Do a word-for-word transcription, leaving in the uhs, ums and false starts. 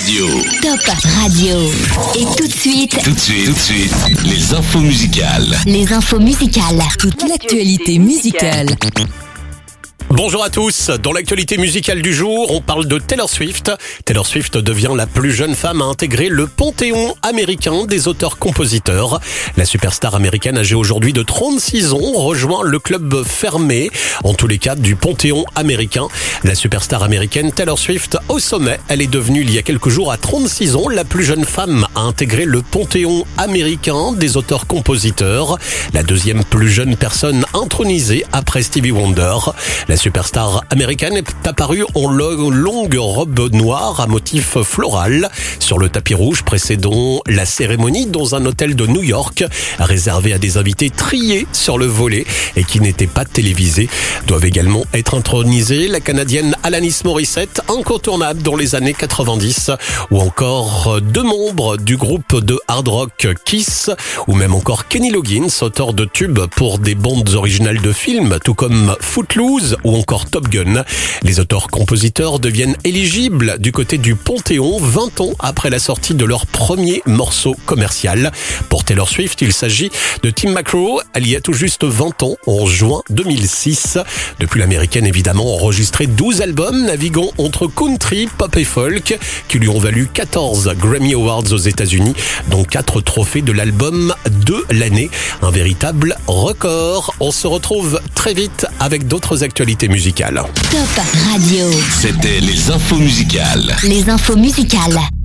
Radio. Top Radio. Et tout de suite, Tout de suite, tout de suite, les infos musicales. les infos musicales. Toute l'actualité musicale. Bonjour à tous, dans l'actualité musicale du jour, on parle de Taylor Swift. Taylor Swift devient la plus jeune femme à intégrer le panthéon américain des auteurs-compositeurs. La superstar américaine âgée aujourd'hui de trente-six ans rejoint le club fermé, en tous les cas du panthéon américain. La superstar américaine Taylor Swift au sommet, elle est devenue il y a quelques jours à trente-six ans la plus jeune femme à intégrer le panthéon américain des auteurs-compositeurs. La deuxième plus jeune personne intronisée après Stevie Wonder. La superstar américaine est apparue en lo- longue robe noire à motif floral sur le tapis rouge précédant la cérémonie dans un hôtel de New York, réservé à des invités triés sur le volet et qui n'étaient pas télévisés. Doivent également être intronisés la Canadienne Alanis Morissette, incontournable dans les années quatre-vingt-dix, ou encore deux membres du groupe de hard rock Kiss, ou même encore Kenny Loggins, auteur de tubes pour des bandes originales de films, tout comme Footloose ou encore Top Gun. Les auteurs-compositeurs deviennent éligibles du côté du Panthéon vingt ans après la sortie de leur premier morceau commercial. Pour Taylor Swift, il s'agit de Tim McGraw. Elle y a tout juste vingt ans, en juin deux mille six. Depuis, l'américaine évidemment a enregistré douze albums, naviguant entre country, pop et folk, qui lui ont valu quatorze Grammy Awards aux États-Unis, dont quatre trophées de l'album de l'année. Un véritable record. On se retrouve très vite avec d'autres actualités musicales. Top Radio. C'était les infos musicales. Les infos musicales.